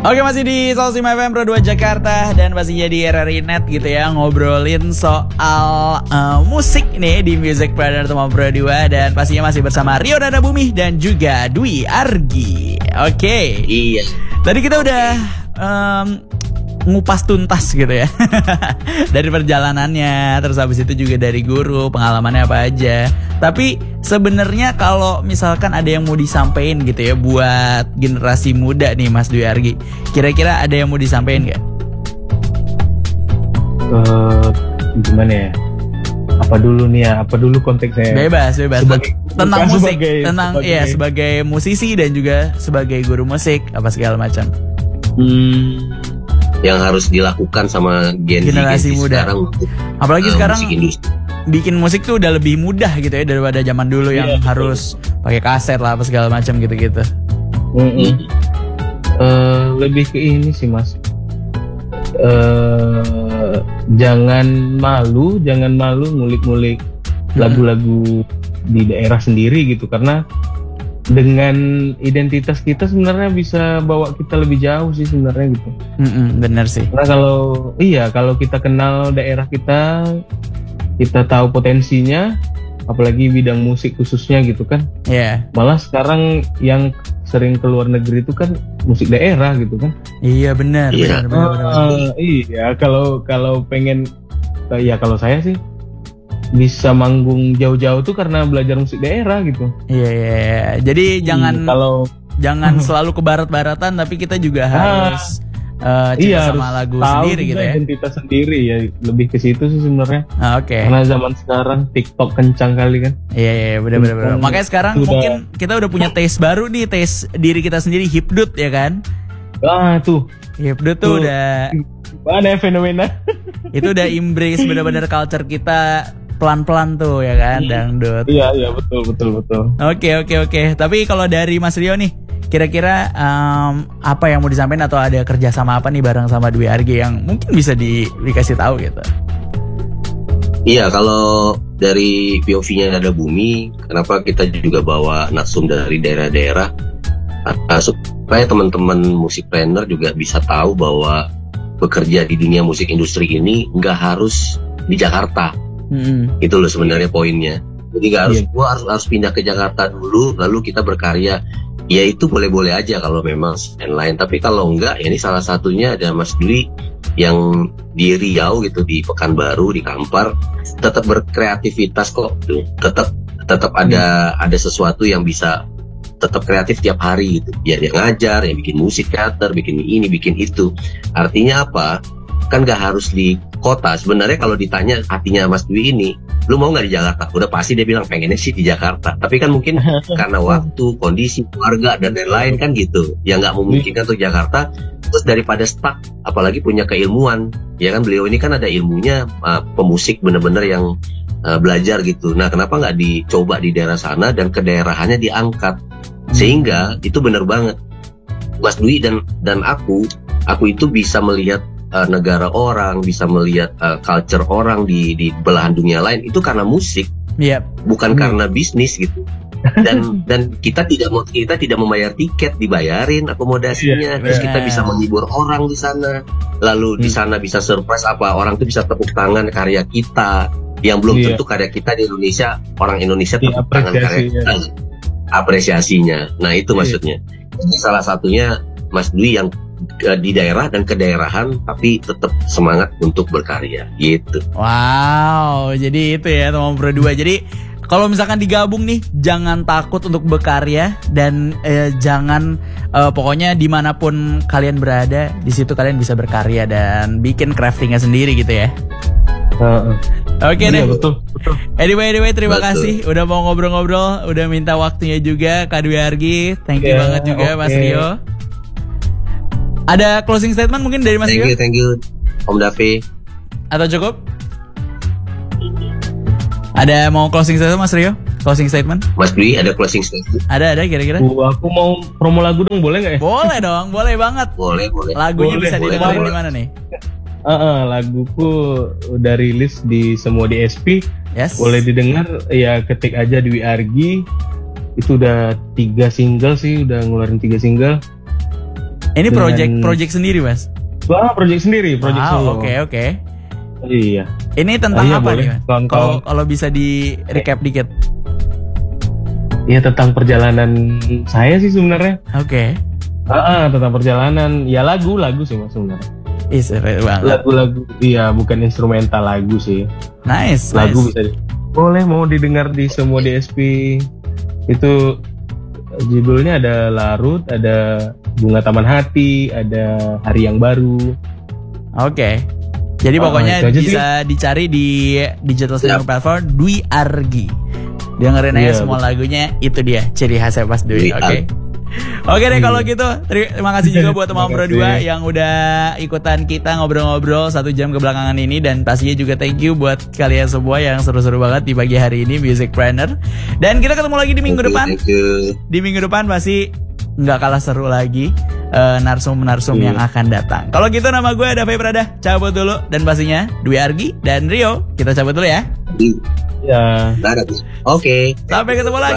Oke, masih di 105 FM Pro 2 Jakarta dan pastinya di RRI Net gitu ya, ngobrolin soal musik nih di Music Partner Teman Pro 2 dan pastinya masih bersama Rio Nada Bumi dan juga Dwi Argi. Oke. Iya. Tadi kita udah ngupas tuntas gitu ya dari perjalanannya, terus habis itu juga dari guru pengalamannya apa aja. Tapi sebenarnya kalau misalkan ada yang mau disampaikan gitu ya buat generasi muda nih Mas Dwi Argi, kira-kira ada yang mau disampaikan nggak? Gimana ya? Apa dulu nih ya? Apa dulu konteksnya? Bebas. Tentang musik, sebagai musisi dan juga sebagai guru musik apa segala macam. Yang harus dilakukan sama generasi muda sekarang, apalagi sekarang bikin musik tuh udah lebih mudah gitu ya daripada zaman dulu yang harus pakai kaset lah apa segala macam gitu-gitu. Lebih ke ini sih Mas, jangan malu ngulik-ngulik lagu-lagu di daerah sendiri gitu, karena dengan identitas kita sebenarnya bisa bawa kita lebih jauh sih sebenarnya gitu. Bener sih. Karena kalau kita kenal daerah kita tahu potensinya, apalagi bidang musik khususnya gitu kan. Iya. Malah sekarang yang sering keluar negeri itu kan musik daerah gitu kan. Iya benar. Iya, kalau pengen ya, kalau saya sih bisa manggung jauh-jauh tuh karena belajar musik daerah gitu. Iya. Jadi jangan selalu ke barat-baratan, tapi kita juga harus cinta sama lagu sendiri gitu ya. Identitas sendiri ya, lebih ke situ sih sebenarnya. Oke. Karena zaman sekarang TikTok kencang kali kan. Iya, benar. Makanya sekarang mungkin kita udah punya taste baru nih, taste diri kita sendiri, hipdut ya kan? Tuh. Hipdut tuh udah mana fenomena? Itu udah embrace benar-benar culture kita pelan-pelan tuh ya kan, dangdut. Iya, betul. Oke. Tapi kalau dari Mas Rio nih, kira-kira apa yang mau disampaikan atau ada kerjasama apa nih bareng sama Dwi Argi yang mungkin bisa dikasih tahu gitu? Iya, kalau dari POV-nya Nada Bumi, kenapa kita juga bawa narsum dari daerah-daerah supaya teman-teman musik planner juga bisa tahu bahwa bekerja di dunia musik industri ini nggak harus di Jakarta. Itu loh sebenarnya poinnya. Jadi nggak harus gua harus pindah ke Jakarta dulu lalu kita berkarya. Ya itu boleh-boleh aja kalau memang lain. Tapi kalau enggak, ya ini salah satunya ada Mas Dwi yang di Riau gitu, di Pekanbaru, di Kampar, tetap berkreativitas kok. Tetap ada sesuatu yang bisa tetap kreatif tiap hari gitu. Ya dia ngajar, ya bikin musik teater, bikin ini, bikin itu. Artinya apa? Kan gak harus di kota. Sebenarnya kalau ditanya hatinya Mas Dwi ini, lu mau gak di Jakarta? Udah pasti dia bilang pengennya sih di Jakarta. Tapi kan mungkin karena waktu, kondisi, keluarga, dan lain-lain kan gitu, ya gak memungkinkan untuk Jakarta. Terus daripada stuck, apalagi punya keilmuan. Ya kan beliau ini kan ada ilmunya, pemusik bener-bener yang belajar gitu. Nah kenapa gak dicoba di daerah sana dan kedaerahannya diangkat? Sehingga itu bener banget. Mas Dwi dan aku itu bisa melihat negara orang, bisa melihat culture orang di belahan dunia lain itu karena musik, bukan karena bisnis gitu. Dan kita tidak membayar tiket, dibayarin akomodasinya, terus kita bisa menghibur orang di sana, lalu di sana bisa surprise orang tuh bisa tepuk tangan karya kita yang belum tentu karya kita di Indonesia, orang Indonesia tepuk tangan karya kita, apresiasinya. Nah itu maksudnya. Ini salah satunya Mas Dwi yang di daerah dan kedaerahan tapi tetap semangat untuk berkarya gitu. Wow, jadi itu ya teman berdua. Jadi kalau misalkan digabung nih, jangan takut untuk berkarya dan jangan pokoknya dimanapun kalian berada, di situ kalian bisa berkarya dan bikin craftingnya sendiri gitu ya. Oke deh. Betul. Anyway, terima kasih udah mau ngobrol-ngobrol, udah minta waktunya juga Kak Dwi Argi. Thank you banget juga Mas Rio. Ada closing statement mungkin dari Mas Rio? Thank you Om Davi. Atau cukup? Ada mau closing statement Mas Rio? Closing statement? Mas Dwi ada closing statement? Ada kira-kira? Aku mau promo lagu dong, boleh nggak ya? Boleh dong, boleh banget. Boleh. Lagunya bisa didengerin di mana nih? Laguku udah rilis di semua DSP. Yes. Boleh didengar ya, ketik aja Dwi Argi. Itu udah 3 single sih, udah ngeluarin 3 single. Ini Dengan- project sendiri, Mas. Wah, project sendiri, project solo. Oke. Iya. Ini tentang Iya, apa boleh. nih, Mas? Kawan-kawan. Kalau bisa di recap dikit. Iya, tentang perjalanan saya sih sebenarnya. Oke. Tentang perjalanan. Ya lagu sih Mas sebenarnya. Ih, seru banget. Lagu-lagu. Iya, bukan instrumental lagu sih. Nice. Lagu bisa boleh mau didengar di semua DSP. Itu judulnya ada Larut, ada Bunga Taman Hati, ada Hari Yang Baru. Oke. Jadi pokoknya itu aja bisa dicari di digital streaming platform Dwi Argi. Dengerin aja Iya, semua lagunya, itu dia ciri khasnya Mas Dwi. Dwi Oke. Oke deh kalau gitu terima kasih juga buat teman Terima berdua kasih. yang udah ikutan kita ngobrol-ngobrol 1 jam kebelakangan ini, dan pastinya juga thank you buat kalian semua yang seru-seru banget di pagi hari ini Musicpreneur. Dan kita ketemu lagi di minggu depan. Thank you. Di minggu depan pasti nggak kalah seru lagi narsum-narsum yang akan datang. Kalau gitu nama gue Davi Prada, cabut dulu, dan pastinya Dwi Argi dan Rio kita cabut dulu ya. Ya. Oke. Sampai ketemu lagi.